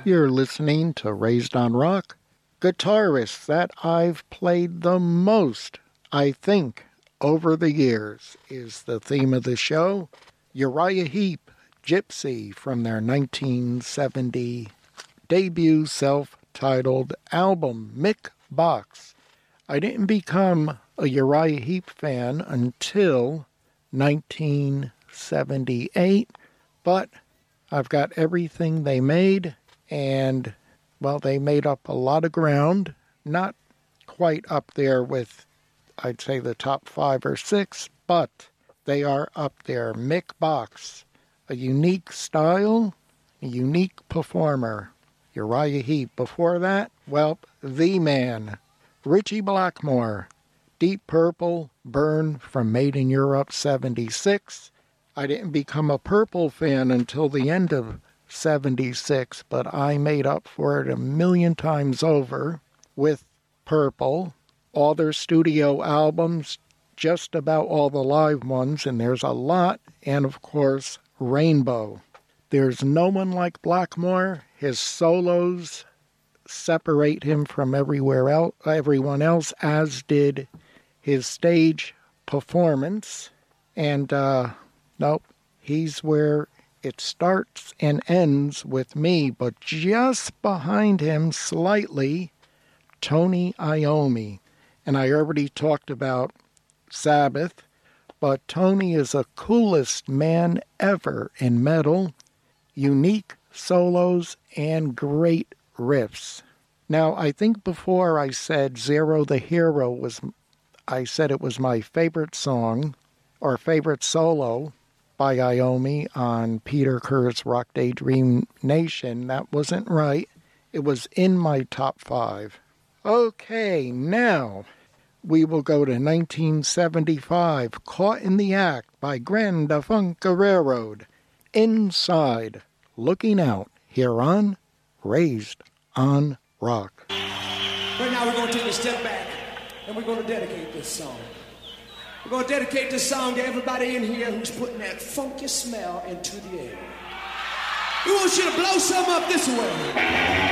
You're listening to Raised on Rock. Guitarist that I've played the most, I think, over the years is the theme of the show. Uriah Heep, Gypsy, from their 1970 debut self-titled album, Mick Box. I didn't become a Uriah Heep fan until 1978, but I've got everything they made, and, well, they made up a lot of ground. Not quite up there with, I'd say, the top 5 or 6, but they are up there. Mick Box, a unique style, a unique performer. Uriah Heep. Before that, well, the man, Ritchie Blackmore. Deep Purple, Burn from Made in Europe 76. I didn't become a Purple fan until the end of 76, but I made up for it a million times over with Purple. All their studio albums, just about all the live ones, and there's a lot, and of course, Rainbow. There's no one like Blackmore. His solos separate him from everyone else, as did his stage performance. And, nope, he's where it starts and ends with me, but just behind him slightly, Tony Iommi. And I already talked about Sabbath, but Tony is the coolest man ever in metal. Unique solos and great riffs. Now, I think before I said Zero the Hero I said it was my favorite song or favorite solo by Iommi on Peter Kerr's Rock Daydream Nation. That wasn't right. It was in my top 5. Okay, now we will go to 1975, Caught in the Act by Grande Funk Railroad. Inside, Looking Out, here on Raised on Rock. Right now we're going to take a step back and we're going to dedicate this song. We're going to dedicate this song to everybody in here who's putting that funky smell into the air. We want you to blow some up this way.